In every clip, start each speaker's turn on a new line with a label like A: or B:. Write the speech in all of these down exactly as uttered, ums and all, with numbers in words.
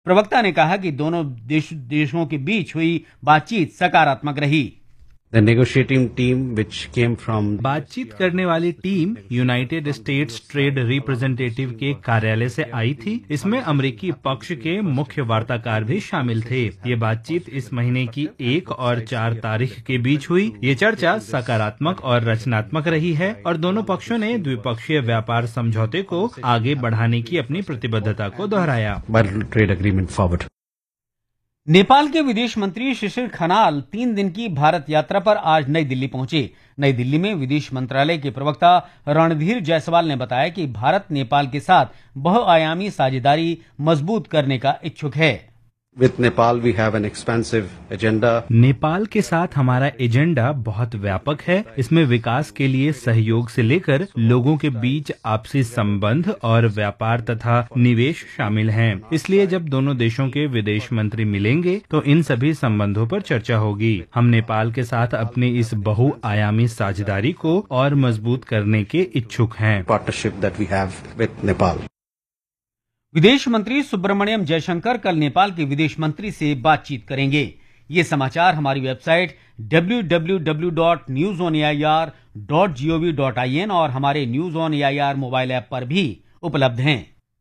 A: प्रवक्ता ने कहा कि दोनों देश, देशों के बीच हुई बातचीत सकारात्मक रही।
B: The negotiating team which came from
C: बातचीत करने वाली team United states trade representative के कार्यालय से आई थी। इसमें अमेरिकी पक्ष के मुख्य वार्ताकार भी शामिल थे। ये बातचीत इस महीने की एक और चार तारीख के बीच हुई। ये चर्चा सकारात्मक और रचनात्मक रही है और दोनों पक्षों ने द्विपक्षीय व्यापार समझौते को आगे बढ़ाने की अपनी प्रतिबद्धता को दोहराया।
B: bilateral trade agreement forward.
A: Nepal के विदेश मंत्री शिशिर खनाल तीन दिन की भारत यात्रा पर आज नई दिल्ली पहुंचे। नई दिल्ली में विदेश मंत्रालय के प्रवक्ता रणधीर जायसवाल ने बताया कि भारत नेपाल के साथ बहुआयामी साझेदारी मजबूत करने का इच्छुक है।
B: With Nepal, we have an expansive agenda.
C: Nepal के साथ हमारा एजेंडा बहुत व्यापक है। इसमें विकास के लिए सहयोग से लेकर लोगों के बीच आपसी संबंध और व्यापार तथा निवेश शामिल हैं। इसलिए जब दोनों देशों के विदेश मंत्री मिलेंगे तो इन सभी संबंधों पर चर्चा होगी। हम नेपाल के साथ अपनी इस बहुआयामी साझेदारी को और मजबूत करने के इच्छुक हैं।
B: Partnership that we have with Nepal.
A: विदेश मंत्री सुब्रमण्यम जयशंकर कल नेपाल के विदेश मंत्री से बातचीत करेंगे। ये समाचार हमारी website W W W dot news on A I R dot G O V dot I N और हमारे news on A I R mobile app पर भी उपलब्ध हैं।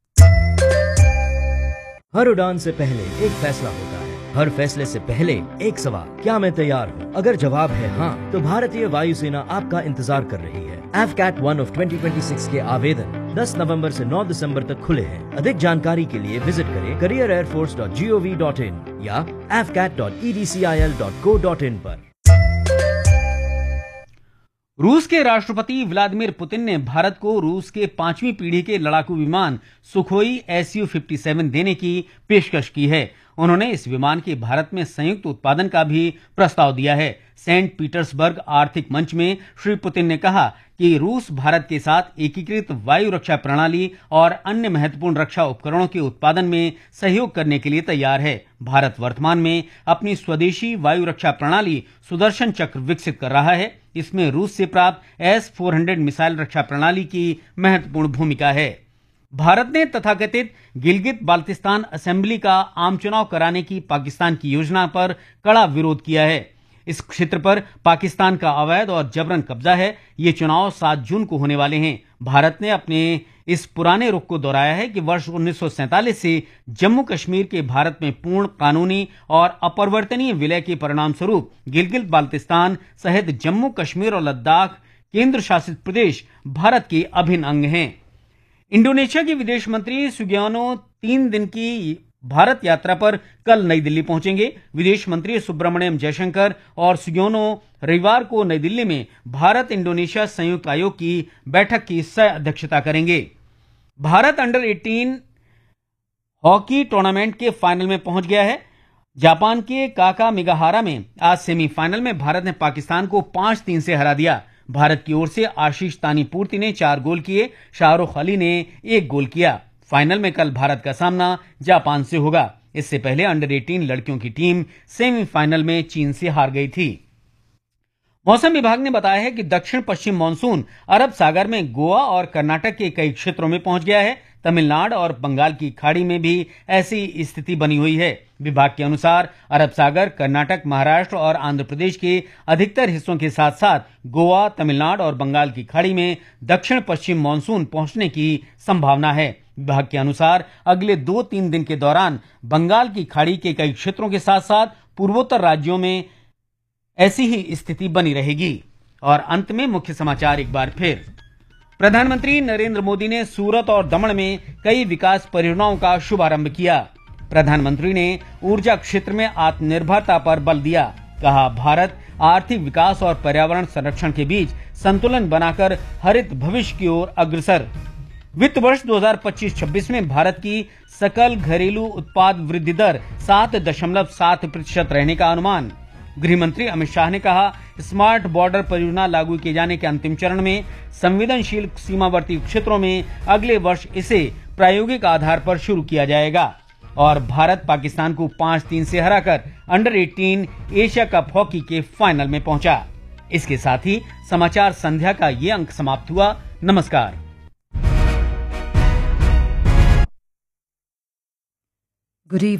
D: हर उड़ान से पहले एक फैसला होता है, हर फैसले से पहले एक सवाल, क्या मैं तैयार हूँ? अगर जवाब है हाँ, तो भारतीय वायुसेना आपका इंतजार कर रही है। F cat one of twenty twenty six के आवेदन दस नवंबर से नौ दिसंबर तक खुले हैं। अधिक जानकारी के लिए विजिट करें career air force dot G O V dot in या F cat dot E D C I L dot co dot in पर।
A: रूस के राष्ट्रपति व्लादिमीर पुतिन ने भारत को रूस के पांचवी पीढ़ी के लड़ाकू विमान Sukhoi S U fifty seven देने की पेशकश की है। उन्होंने इस विमान के भारत में संयुक्त उत्पादन का भी प्रस्ताव दिया है। सेंट पीटर्सबर्ग आर्थिक मंच में श्री पुतिन ने कहा कि रूस भारत के साथ एकीकृत वायु रक्षा प्रणाली और अन्य महत्वपूर्ण रक्षा उपकरणों के उत्पादन में सहयोग करने के लिए तैयार है। भारत वर्तमान में अपनी स्वदेशी वायु रक्षा प्रणाली सुदर्शन चक्र विकसित कर रहा है। इसमें रूस से प्राप्त एस फोर हंड्रेड मिसाइल रक्षा प्रणाली की महत्वपूर्ण भूमिका है। भारत ने तथाकथित गिलगित बाल्तिस्तान असेंबली का आम चुनाव कराने की पाकिस्तान की योजना पर कड़ा विरोध किया है। इस क्षेत्र पर पाकिस्तान का अवैध और जबरन कब्जा है। ये चुनाव सात जून को होने वाले हैं। भारत ने अपने इस पुराने रुख को दोहराया है कि वर्ष उन्नीस सौ सैंतालीस से जम्मू कश्मीर के भारत में पूर्ण कानूनी और अपरिवर्तनीय विलय के परिणाम स्वरूप गिलगित बाल्तिस्तान सहित जम्मू कश्मीर और लद्दाख केंद्र शासित प्रदेश भारत के अभिन्न अंग हैं। इंडोनेशिया के विदेश मंत्री सुगियानो तीन दिन की भारत यात्रा पर कल नई दिल्ली पहुंचेंगे। विदेश मंत्री सुब्रमण्यम जयशंकर और सुगियानो रविवार को नई दिल्ली में भारत इंडोनेशिया संयुक्त आयोग की बैठक की सह अध्यक्षता करेंगे। भारत अंडर अठारह हॉकी टूर्नामेंट के फाइनल में पहुंच गया है। जापान के काकामिगाहारा में आज सेमीफाइनल में भारत ने पाकिस्तान को पांच तीन से हरा दिया। भारत की ओर से आशीष तानीपूर्ति ने चार गोल किए, शाहरुख अली ने एक गोल किया। फाइनल में कल भारत का सामना जापान से होगा। इससे पहले अंडर अठारह लड़कियों की टीम सेमीफाइनल में चीन से हार गई थी। मौसम विभाग ने बताया है कि दक्षिण पश्चिम मानसून अरब सागर में गोवा और कर्नाटक के कई क्षेत्रों में पहुंच गया है। तमिलनाडु और बंगाल की खाड़ी में भी ऐसी स्थिति बनी हुई है। विभाग के अनुसार अरब सागर, कर्नाटक, महाराष्ट्र और आंध्र प्रदेश के अधिकतर हिस्सों के साथ साथ गोवा, तमिलनाडु और बंगाल की खाड़ी में दक्षिण पश्चिम मानसून पहुंचने की संभावना है। विभाग के अनुसार अगले दो तीन दिन के दौरान बंगाल की खाड़ी के कई क्षेत्रों के साथ साथ पूर्वोत्तर राज्यों में ऐसी ही स्थिति बनी रहेगी। और अंत में मुख्य समाचार एक बार फिर। प्रधानमंत्री नरेंद्र मोदी ने सूरत और दमन में कई विकास परियोजनाओं का शुभारंभ किया। प्रधानमंत्री ने ऊर्जा क्षेत्र में आत्मनिर्भरता पर बल दिया। कहा, भारत आर्थिक विकास और पर्यावरण संरक्षण के बीच संतुलन बनाकर हरित भविष्य की ओर अग्रसर। वित्त वर्ष दो हज़ार पच्चीस छब्बीस में भारत की सकल घरेलू उत्पाद वृद्धि दर सात दशमलव सात प्रतिशत रहने का अनुमान। गृह मंत्री अमित शाह ने कहा, स्मार्ट बॉर्डर परियोजना लागू किए जाने के अंतिम चरण में संवेदनशील सीमावर्ती क्षेत्रों में अगले वर्ष इसे प्रायोगिक आधार पर शुरू किया जाएगा। और भारत पाकिस्तान को पांच तीन से हराकर अंडर अठारह एशिया कप हॉकी के फाइनल में पहुंचा। इसके साथ ही समाचार संध्या का ये अंक समाप्त हुआ। नमस्कार।
E: Good evening.